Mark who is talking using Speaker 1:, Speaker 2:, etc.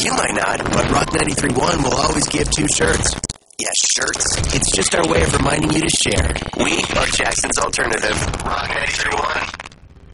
Speaker 1: You might not, but Rock 93.1 will always give 2 shirts. Yes, shirts. It's just our way of reminding you to share. We are Jackson's Alternative. Rock 93.1.